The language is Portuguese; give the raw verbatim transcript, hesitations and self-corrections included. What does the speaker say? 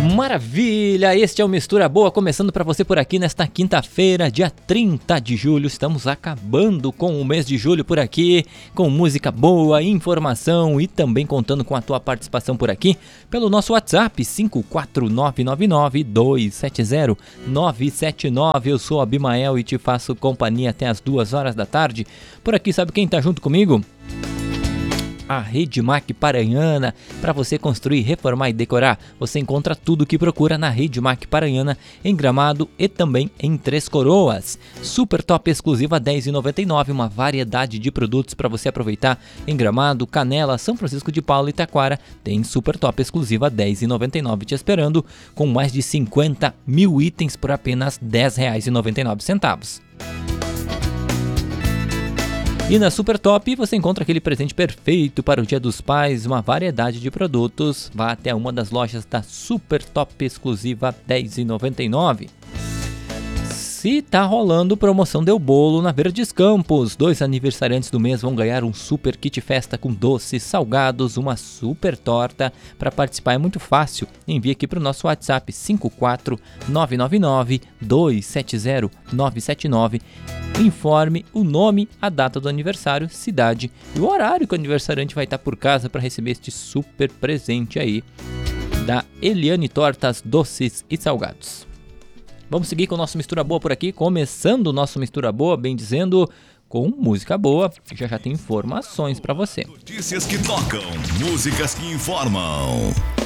Maravilha, este é o Mistura Boa, começando para você por aqui nesta quinta-feira, dia trinta de julho. Estamos acabando com o mês de julho por aqui, com música boa, informação e também contando com a tua participação por aqui pelo nosso WhatsApp cinco quatro nove nove nove dois sete zero nove sete nove. Eu sou Abimael e te faço companhia até as duas horas da tarde. Por aqui, sabe quem tá junto comigo? A Redmac Paranhana. Para você construir, reformar e decorar, você encontra tudo o que procura na Redmac Paranhana, em Gramado e também em Três Coroas. Super top exclusiva dez reais e noventa e nove centavos, uma variedade de produtos para você aproveitar em Gramado, Canela, São Francisco de Paula e Taquara. Tem super top exclusiva dez reais e noventa e nove centavos te esperando, com mais de cinquenta mil itens por apenas dez reais e noventa e nove centavos. E na Super Top você encontra aquele presente perfeito para o Dia dos Pais, uma variedade de produtos. Vá até uma das lojas da Super Top exclusiva dez reais e noventa e nove centavos. Se tá rolando promoção Deu Bolo na Verdes Campos, dois aniversariantes do mês vão ganhar um super kit festa com doces, salgados, uma super torta. Para participar é muito fácil, envie aqui para o nosso WhatsApp cinco quatro nove nove nove dois sete zero nove sete nove. Informe o nome, a data do aniversário, cidade e o horário que o aniversariante vai estar por casa para receber este super presente aí da Eliane Tortas, Doces e Salgados. Vamos seguir com o nosso Mistura Boa por aqui, começando o nosso Mistura Boa, bem dizendo, com música boa. Já já tem informações para você. Notícias que tocam, músicas que informam.